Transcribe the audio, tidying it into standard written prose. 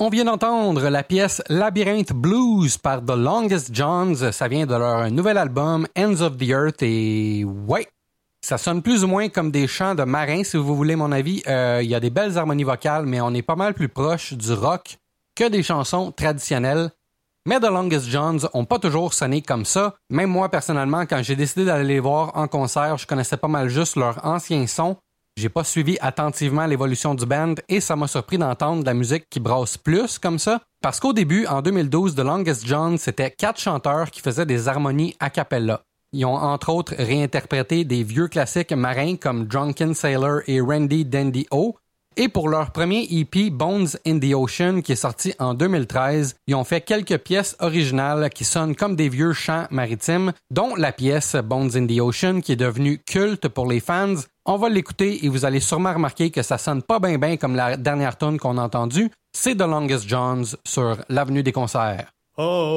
On vient d'entendre la pièce Labyrinth Blues par The Longest Johns. Ça vient de leur nouvel album Ends of the Earth et ouais, ça sonne plus ou moins comme des chants de marins si vous voulez mon avis. Il y a des belles harmonies vocales, mais on est pas mal plus proche du rock que des chansons traditionnelles. Mais The Longest Johns ont pas toujours sonné comme ça. Même moi personnellement, quand j'ai décidé d'aller les voir en concert, je connaissais pas mal juste leur ancien son. J'ai pas suivi attentivement l'évolution du band et ça m'a surpris d'entendre de la musique qui brasse plus comme ça. Parce qu'au début, en 2012, The Longest John, c'était 4 chanteurs qui faisaient des harmonies a cappella. Ils ont entre autres réinterprété des vieux classiques marins comme Drunken Sailor et Randy Dandy O. Et pour leur premier EP Bones in the Ocean qui est sorti en 2013, ils ont fait quelques pièces originales qui sonnent comme des vieux chants maritimes, dont la pièce Bones in the Ocean qui est devenue culte pour les fans. On va l'écouter et vous allez sûrement remarquer que ça sonne pas bien comme la dernière tune qu'on a entendue. C'est The Longest Johns sur l'Avenue des Concerts. Oh.